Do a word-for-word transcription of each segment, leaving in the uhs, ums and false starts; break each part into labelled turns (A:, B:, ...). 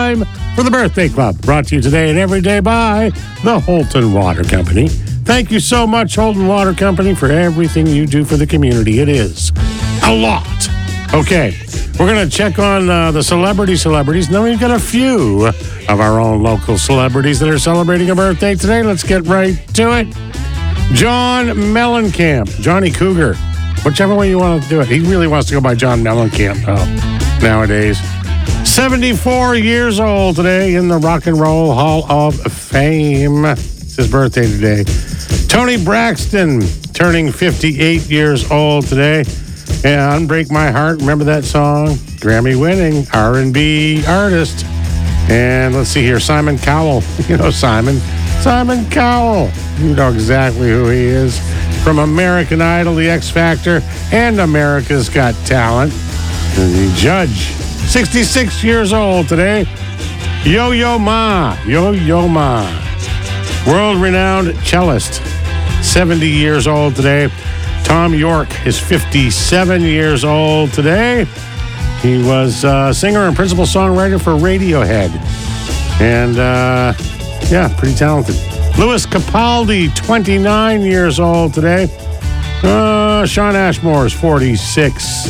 A: time for the Birthday Club, brought to you today and every day by the Holton Water Company. Thank you so much, Holton Water Company, for everything you do for the community. It is a lot. Okay, we're going to check on uh, the celebrity celebrities. Now we've got a few of our own local celebrities that are celebrating a birthday today. Let's get right to it. John Mellencamp, Johnny Cougar, whichever way you want to do it. He really wants to go by John Mellencamp oh, nowadays. seventy-four years old today in the Rock and Roll Hall of Fame. It's his birthday today. Tony Braxton turning fifty-eight years old today. And Unbreak My Heart, remember that song? Grammy-winning R and B artist. And let's see here, Simon Cowell. You know Simon. Simon Cowell. You know exactly who he is. From American Idol, The X Factor, and America's Got Talent. And the judge, sixty-six years old today. Yo-Yo Ma. Yo-Yo Ma. World-renowned cellist, seventy years old today. Tom York is fifty-seven years old today. He was a singer and principal songwriter for Radiohead. And, uh, yeah, pretty talented. Louis Capaldi, twenty-nine years old today. Uh, Shawn Ashmore is forty-six.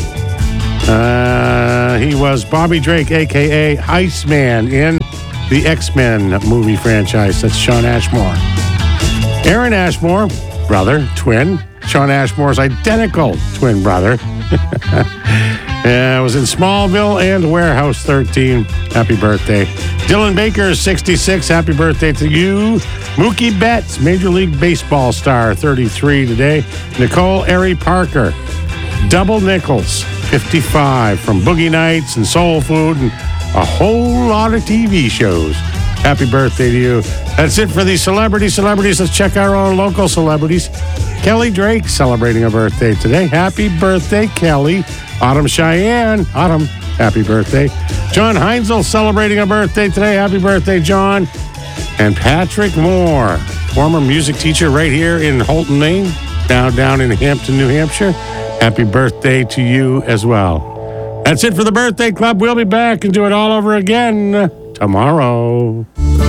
A: Uh, he was Bobby Drake, a k a. Iceman, in the X-Men movie franchise. That's Shawn Ashmore. Aaron Ashmore, brother, twin. Shawn Ashmore's identical twin brother. uh, was in Smallville and Warehouse thirteen. Happy birthday. Dylan Baker is sixty-six. Happy birthday to you. Mookie Betts, Major League Baseball star, thirty-three today. Nicole Ari Parker, double nickels, fifty-five, from Boogie Nights and Soul Food and a whole lot of T V shows. Happy birthday to you. That's it for the celebrity celebrities. Let's check our own local celebrities. Kelly Drake celebrating a birthday today. Happy birthday, Kelly. Autumn Cheyenne. Autumn, happy birthday. John Heinzel celebrating a birthday today. Happy birthday, John. And Patrick Moore, former music teacher right here in Holton, Maine, now down in Hampton, New Hampshire. Happy birthday to you as well. That's it for the Birthday Club. We'll be back and do it all over again tomorrow.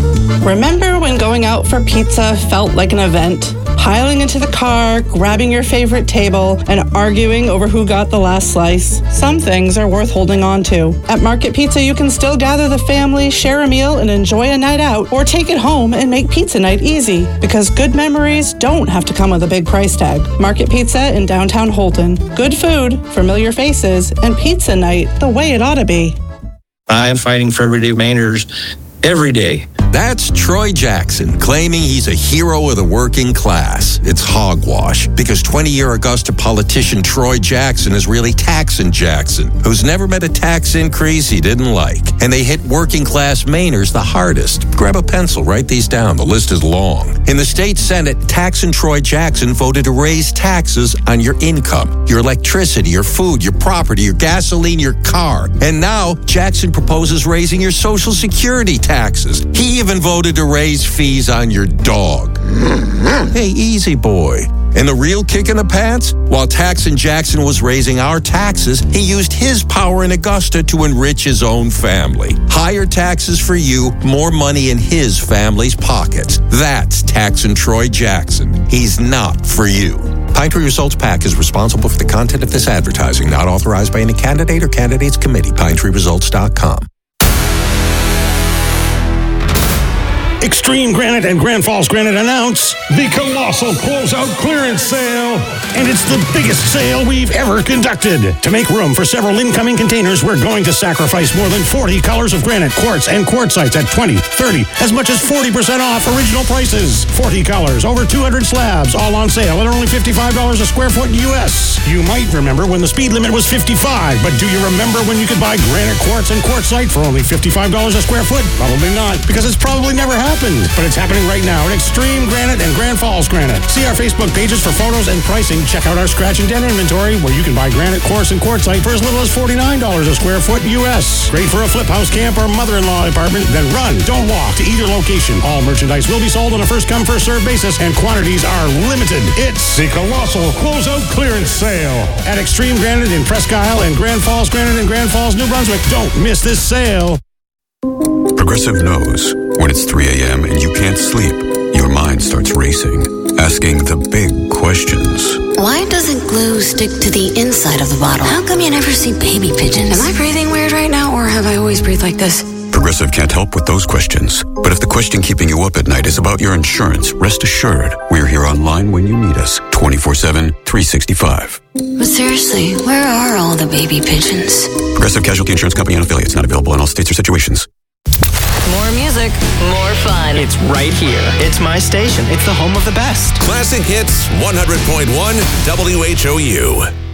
B: Remember when going out for pizza felt like an event? Piling into the car, grabbing your favorite table, and arguing over who got the last slice? Some things are worth holding on to. At Market Pizza, you can still gather the family, share a meal, and enjoy a night out, or take it home and make pizza night easy. Because good memories don't have to come with a big price tag. Market Pizza in downtown Holton. Good food, familiar faces, and pizza night the way it ought to be.
C: I am fighting for everyday Mainers every day.
D: That's Troy Jackson, claiming he's a hero of the working class. It's hogwash, because twenty-year Augusta politician Troy Jackson is really Taxin' Jackson, who's never met a tax increase he didn't like. And they hit working class Mainers the hardest. Grab a pencil, write these down. The list is long. In the state Senate, Taxin' Troy Jackson voted to raise taxes on your income, your electricity, your food, your property, your gasoline, your car. And now, Jackson proposes raising your Social Security taxes. He even voted to raise fees on your dog. Hey, easy boy. And the real kick in the pants? While Taxin' Jackson was raising our taxes, he used his power in Augusta to enrich his own family. Higher taxes for you, more money in his family's pockets. That's Taxin' Troy Jackson. He's not for you. Pine Tree Results PAC is responsible for the content of this advertising, not authorized by any candidate or candidates committee. pine tree results dot com.
E: Extreme Granite and Grand Falls Granite announce the Colossal Closeout Clearance Sale. And it's the biggest sale we've ever conducted. To make room for several incoming containers, we're going to sacrifice more than forty colors of granite, quartz, and quartzites at twenty, thirty, as much as forty percent off original prices. forty colors, over two hundred slabs, all on sale at only fifty-five dollars a square foot U S. You might remember when the speed limit was fifty-five, but do you remember when you could buy granite, quartz, and quartzite for only fifty-five dollars a square foot? Probably not, because it's probably never happened. But it's happening right now at Extreme Granite and Grand Falls Granite. See our Facebook pages for photos and pricing. Check out our scratch and dent inventory, where you can buy granite, quartz, and quartzite for as little as forty-nine dollars a square foot U S. Great for a flip house camp or mother-in-law apartment. Then run, don't walk to either location. All merchandise will be sold on a first-come, first-served basis, and quantities are limited. It's the Colossal Closeout Clearance Sale at Extreme Granite in Presque Isle and Grand Falls Granite in Grand Falls, New Brunswick. Don't miss this sale.
F: Progressive knows when it's three a.m. and you can't sleep, your mind starts racing, asking the big questions.
G: Why doesn't glue stick to the inside of the bottle? How come you never see baby pigeons? Am I breathing weird right now, or have I always breathed like this?
F: Progressive can't help with those questions. But if the question keeping you up at night is about your insurance, rest assured, we're here online when you need us, twenty-four seven, three sixty-five.
G: But seriously, where are all the baby pigeons?
F: Progressive Casualty Insurance Company and affiliates, not available in all states or situations.
H: More music, more fun.
I: It's right here. It's my station. It's the home of the best.
J: Classic Hits one hundred point one W H O U.